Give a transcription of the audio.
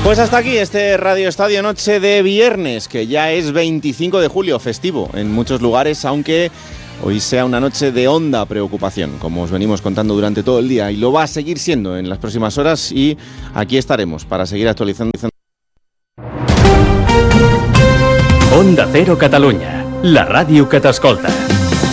Pues hasta aquí este Radio Estadio Noche de viernes, que ya es 25 de julio, festivo en muchos lugares, aunque hoy sea una noche de honda preocupación, como os venimos contando durante todo el día, y lo va a seguir siendo en las próximas horas, y aquí estaremos para seguir actualizando. Onda Cero Catalunya, la ràdio que t'escolta.